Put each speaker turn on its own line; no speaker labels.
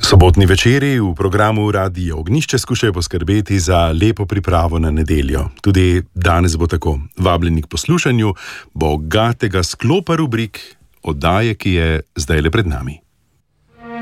Sobotni večeri v programu Radio Ognjišče skušajo poskrbeti za lepo pripravo na nedeljo. Tudi danes bo tako. Vabljeni k poslušanju bogatega sklopa rubrik oddaje, ki je zdajle pred nami.